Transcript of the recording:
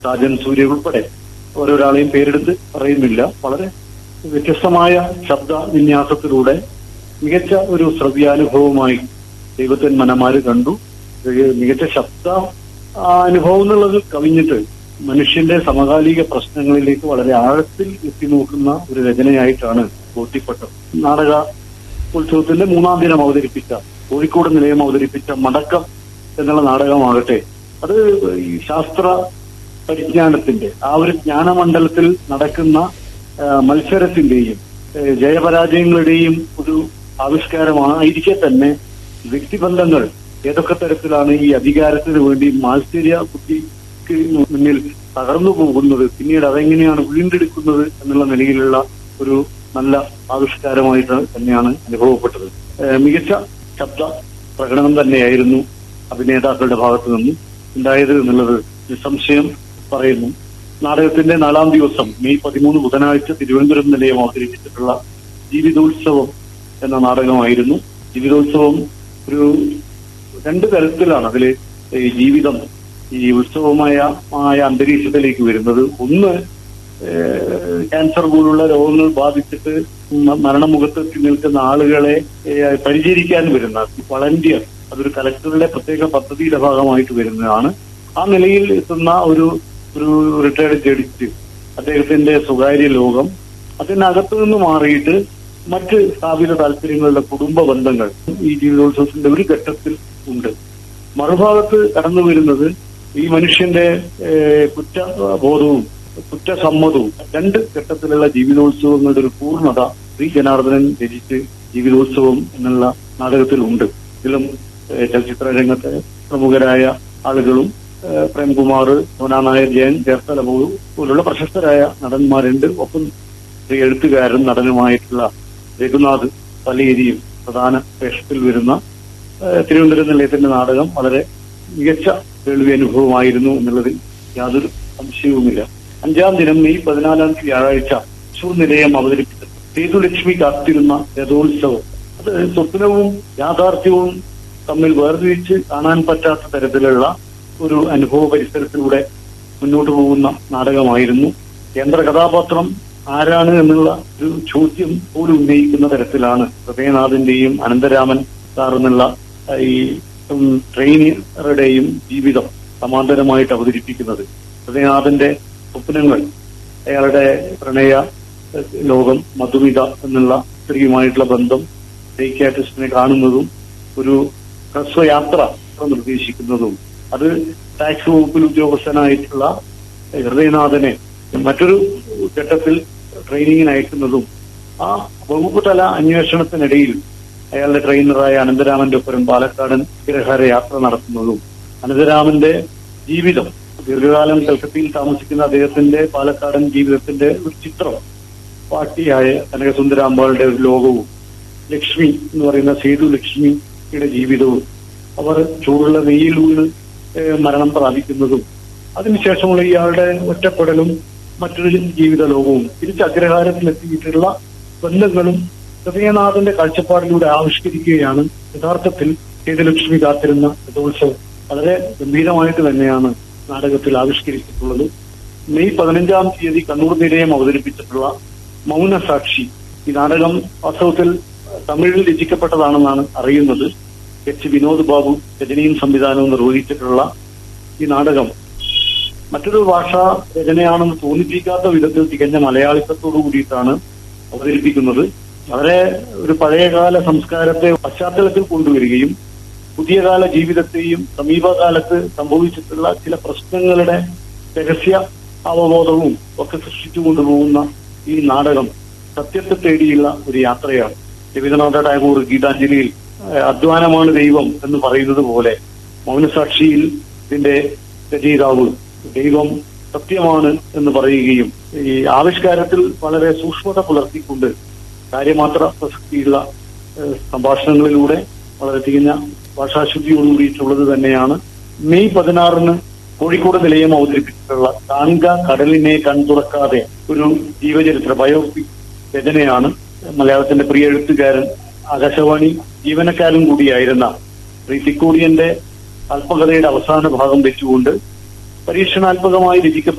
രാജൻ സൂര്യ ഉൾപ്പെടെ ഓരോരാളെയും പേരെടുത്ത് പറയുന്നില്ല. വളരെ വ്യത്യസ്തമായ ശബ്ദ വിന്യാസത്തിലൂടെ മികച്ച ഒരു ശ്രവ്യാനുഭവമായി ദൈവത്തിൻ മനമാര് കണ്ടു. മികച്ച ശബ്ദ അനുഭവം എന്നുള്ളത് കവിഞ്ഞിട്ട് മനുഷ്യന്റെ സമകാലിക പ്രശ്നങ്ങളിലേക്ക് വളരെ ആഴത്തിൽ എത്തി നോക്കുന്ന ഒരു രചനയായിട്ടാണ് ബോധ്യപ്പെട്ടത്. നാടക ഉത്സവത്തിന്റെ 3-ാം ദിനം അവതരിപ്പിച്ച, കോഴിക്കോട് നിലയം അവതരിപ്പിച്ച മടക്കം എന്നുള്ള നാടകമാകട്ടെ, അത് ഈ ശാസ്ത്ര പരിജ്ഞാനത്തിന്റെ ആ ഒരു ജ്ഞാനമണ്ഡലത്തിൽ നടക്കുന്ന മത്സരത്തിന്റെയും ജയപരാജയങ്ങളുടെയും ഒരു ആവിഷ്കാരമായിരിക്കെ തന്നെ വ്യക്തിബന്ധങ്ങൾ ഏതൊക്കെ തരത്തിലാണ് ഈ അധികാരത്തിന് വേണ്ടി മാത്സര്യ ബുദ്ധിക്ക് മുന്നിൽ തകർന്നു പോകുന്നത്, പിന്നീട് അതെങ്ങനെയാണ് വീണ്ടെടുക്കുന്നത് എന്നുള്ള നിലയിലുള്ള ഒരു നല്ല ആവിഷ്കാരമായിട്ട് തന്നെയാണ് അനുഭവപ്പെട്ടത്. മികച്ച ശബ്ദ പ്രകടനം തന്നെയായിരുന്നു അഭിനേതാക്കളുടെ ഭാഗത്തു നിന്നും ഉണ്ടായത് എന്നുള്ളത് നിസ്സംശയം പറയുന്നു. നാടകത്തിന്റെ 4-ാം ദിവസം മെയ് 13 ബുധനാഴ്ച തിരുവനന്തപുരം നിലയം അവതരിപ്പിച്ചിട്ടുള്ള ജീവിതോത്സവം എന്ന നാടകമായിരുന്നു. ജീവിതോത്സവം ഒരു 2 തരത്തിലാണ് അതില് ഈ ജീവിതം, ഈ ഉത്സവമായ അന്തരീക്ഷത്തിലേക്ക് വരുന്നത്. ഒന്ന്, ക്യാൻസർ പോലുള്ള രോഗങ്ങൾ ബാധിച്ചിട്ട് മരണമുഖത്തെത്തി നിൽക്കുന്ന ആളുകളെ പരിചരിക്കാൻ വരുന്ന വളണ്ടിയർ, അതൊരു കലക്ടറുടെ പ്രത്യേക പദ്ധതിയുടെ ഭാഗമായിട്ട് വരുന്നതാണ്. ആ നിലയിൽ എത്തുന്ന ഒരു റിട്ടയർഡ് ജഡ്ജ്, അദ്ദേഹത്തിന്റെ സ്വകാര്യ ലോകം, അതിനകത്തു നിന്ന് മാറിയിട്ട് മറ്റ് സ്ഥാപിത താല്പര്യങ്ങളുടെ കുടുംബ ബന്ധങ്ങൾ ഈ ജീവിതോത്സവത്തിന്റെ ഒരു ഘട്ടത്തിൽ ഉണ്ട്. മറുഭാഗത്ത് കടന്നു വരുന്നത് ഈ മനുഷ്യന്റെ കുറ്റബോധവും കുറ്റസമ്മതവും 2 ഘട്ടത്തിലുള്ള ജീവിതോത്സവങ്ങളുടെ ഒരു പൂർണ്ണത ശ്രീ ജനാർദ്ദനൻ രചിച്ച് ജീവിതോത്സവം എന്നുള്ള നാടകത്തിലുണ്ട്. ഇതിലും ചലച്ചിത്ര രംഗത്തെ പ്രമുഖരായ ആളുകളും പ്രേംകുമാർ, സോനാ നായർ, ജയൻ ചേർത്തല പോലുള്ള പ്രശസ്തരായ നടന്മാരുണ്ട്. ഒപ്പം എഴുത്തുകാരനും നടനുമായിട്ടുള്ള രഘുനാഥ് പലേരിയും പ്രധാന വേഷത്തിൽ വരുന്ന തിരുവനന്തപുരം നിലയത്തിന്റെ നാടകം വളരെ മികച്ച കേൾവി അനുഭവമായിരുന്നു എന്നുള്ളതിൽ യാതൊരു സംശയവുമില്ല. 5-ാം ദിനം മെയ് 14 വ്യാഴാഴ്ച തൃശൂർ നിലയം അവതരിപ്പിച്ച സേതുലക്ഷ്മി കാത്തിരുന്ന രഥോത്സവം, അത് സ്വപ്നവും യാഥാർത്ഥ്യവും തമ്മിൽ വേർതിരിച്ച് കാണാൻ പറ്റാത്ത തരത്തിലുള്ള ഒരു അനുഭവ പരിസരത്തിലൂടെ മുന്നോട്ട് പോകുന്ന നാടകമായിരുന്നു. കേന്ദ്ര കഥാപാത്രം ആരാണ് എന്നുള്ള ഒരു ചോദ്യം പോലും ഉന്നയിക്കുന്ന തരത്തിലാണ് ഹൃദയനാഥിന്റെയും അനന്തരാമൻ സാർ എന്നുള്ള ഈ ട്രെയിനറുടെയും ജീവിതം സമാന്തരമായിട്ട് അവതരിപ്പിക്കുന്നത്. ഹൃദയനാഥന്റെ സ്വപ്നങ്ങൾ, അയാളുടെ പ്രണയ ലോകം, മധുമിത എന്നുള്ള സ്ത്രീയുമായിട്ടുള്ള ബന്ധം, സൈക്യാട്രിസ്റ്റിനെ കാണുന്നതും ഒരു ഹ്രസ്വയാത്ര നിർദ്ദേശിക്കുന്നതും, അത് ടാക്സ് വകുപ്പിൽ ഉദ്യോഗസ്ഥനായിട്ടുള്ള ഹൃദയനാഥനെ മറ്റൊരു ഘട്ടത്തിൽ ട്രെയിനിങ്ങിന് അയക്കുന്നതും, ആ വകുപ്പ് തല അന്വേഷണത്തിനിടയിൽ അയാളുടെ ട്രെയിനറായ അനന്തരാമന്റെ ഒപ്പം പാലക്കാടൻ ഗ്രഹാര യാത്ര നടത്തുന്നതും, അനന്തരാമന്റെ ജീവിതം, ദീർഘകാലം കൽക്കത്തയിൽ താമസിക്കുന്ന അദ്ദേഹത്തിന്റെ പാലക്കാടൻ ജീവിതത്തിന്റെ ഒരു ചിത്രം, പാട്ടിയായ കനകസുന്ദരാമ്പാളുടെ ഒരു ലോകവും, ലക്ഷ്മി എന്ന് പറയുന്ന സേതു ലക്ഷ്മിയുടെ ജീവിതവും, അവർ ചൂടുള്ള നെയ്യിൽ വീണ് മരണം പ്രാപിക്കുന്നതും, അതിനുശേഷമുള്ള ഇയാളുടെ ഒറ്റപ്പെടലും മറ്റൊരു ജീവിത ലോകവും, തിരിച്ച് അഗ്രഹാരത്തിലെത്തിയിട്ടുള്ള ബന്ധങ്ങളും ഹൃദയനാഥന്റെ കാഴ്ചപ്പാടിലൂടെ ആവിഷ്കരിക്കുകയാണ് യഥാർത്ഥത്തിൽ സേതുലക്ഷ്മി കാത്തിരുന്ന രഥോത്സവം. വളരെ ഗംഭീരമായിട്ട് തന്നെയാണ് നാടകത്തിൽ ആവിഷ്കരിച്ചിട്ടുള്ളത്. മെയ് 15-ാം തീയതി കണ്ണൂർ നിലയം അവതരിപ്പിച്ചിട്ടുള്ള മൗനസാക്ഷി, ഈ നാടകം വാസ്തവത്തിൽ തമിഴിൽ രചിക്കപ്പെട്ടതാണെന്നാണ് അറിയുന്നത്. എച്ച് വിനോദ് ബാബു രചനയും സംവിധാനവും നിർവഹിച്ചിട്ടുള്ള ഈ നാടകം മറ്റൊരു ഭാഷാ രചനയാണെന്ന് തോന്നിപ്പിക്കാത്ത വിധത്തിൽ തികഞ്ഞ മലയാളിത്തത്തോടു കൂടിയിട്ടാണ് അവതരിപ്പിക്കുന്നത്. വളരെ ഒരു പഴയകാല സംസ്കാരത്തെ പശ്ചാത്തലത്തിൽ കൊണ്ടുവരികയും പുതിയ കാല ജീവിതത്തെയും സമീപകാലത്ത് സംഭവിച്ചിട്ടുള്ള ചില പ്രശ്നങ്ങളുടെ രഹസ്യ അവബോധവും ഒക്കെ സൃഷ്ടിച്ചു കൊണ്ടുപോകുന്ന ഈ നാടകം സത്യത്തെ തേടിയുള്ള ഒരു യാത്രയാണ്. രവീന്ദ്രനാഥ ടാഗോർ ഗീതാഞ്ജലിയിൽ അധ്വാനമാണ് ദൈവം എന്ന് പറയുന്നത് പോലെ മൗനസാക്ഷിയിൽ ഇതിന്റെ രചയിതാവ് ദൈവം സത്യമാണ് എന്ന് പറയുകയും ഈ ആവിഷ്കാരത്തിൽ വളരെ സൂക്ഷ്മത പുലർത്തിക്കൊണ്ട് കാര്യമാത്ര പ്രസക്തിയുള്ള സംഭാഷണങ്ങളിലൂടെ വളരെ തികഞ്ഞ ഭാഷാശുദ്ധിയോടുകൂടിയിട്ടുള്ളത് തന്നെയാണ്. മെയ് 16 കോഴിക്കോട് നിലയം അവതരിപ്പിച്ചിട്ടുള്ള കാൺക കടലിനെ കൺതുറക്കാതെ ഒരു ജീവചരിത്ര ബയോപിക് രചനയാണ്. മലയാളത്തിന്റെ പ്രിയ എഴുത്തുകാരൻ, ആകാശവാണി ജീവനക്കാരൻ കൂടിയായിരുന്ന ശ്രീ തിക്കോടിയന്റെ അല്പകഥയുടെ അവസാന ഭാഗം വെച്ചുകൊണ്ട് പരീക്ഷണാത്മകമായി രചിക്കപ്പെട്ട